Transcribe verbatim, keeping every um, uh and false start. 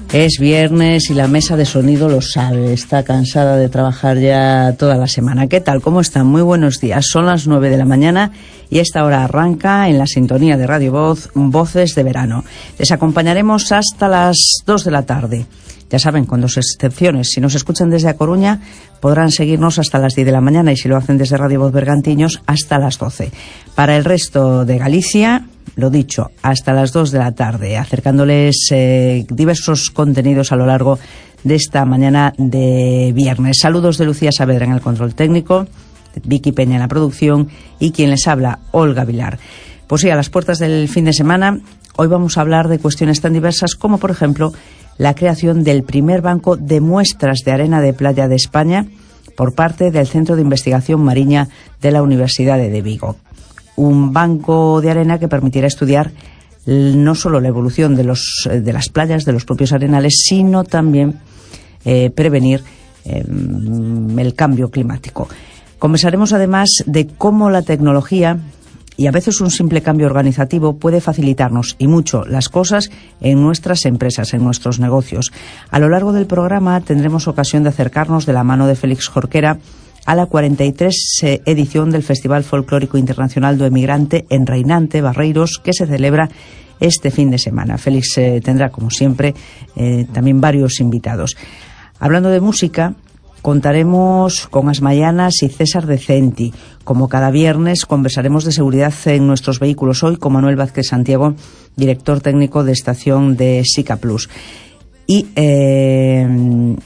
Es viernes y la mesa de sonido lo sabe, está cansada de trabajar ya toda la semana. ¿Qué tal? ¿Cómo están? Muy buenos días. Son las nueve de la mañana y a esta hora arranca en la sintonía de Radio Voz, Voces de Verano. Les acompañaremos hasta las dos de la tarde. Ya saben, con dos excepciones. Si nos escuchan desde A Coruña, podrán seguirnos hasta las diez de la mañana y si lo hacen desde Radio Voz Bergantiños, hasta las doce. Para el resto de Galicia, lo dicho, hasta las dos de la tarde, acercándoles eh, diversos contenidos a lo largo de esta mañana de viernes. Saludos de Lucía Saavedra en el control técnico, Vicky Peña en la producción y quien les habla, Olga Vilar. Pues sí, a las puertas del fin de semana, hoy vamos a hablar de cuestiones tan diversas como, por ejemplo, la creación del primer banco de muestras de arena de playa de España por parte del Centro de Investigación Mariña de la Universidad de Vigo. Un banco de arena que permitirá estudiar no solo la evolución de, los, de las playas, de los propios arenales, sino también eh, prevenir eh, el cambio climático. Conversaremos además de cómo la tecnología y a veces un simple cambio organizativo puede facilitarnos y mucho las cosas en nuestras empresas, en nuestros negocios. A lo largo del programa tendremos ocasión de acercarnos de la mano de Félix Jorquera a la cuarenta y tres edición del Festival Folclórico Internacional do Emigrante en Reinante, Barreiros, que se celebra este fin de semana. Félix eh, tendrá, como siempre, eh, también varios invitados. Hablando de música, contaremos con Asmayanas y César Decenti. Como cada viernes, conversaremos de seguridad en nuestros vehículos, hoy con Manuel Vázquez Santiago, director técnico de estación de SICA Plus. Y eh,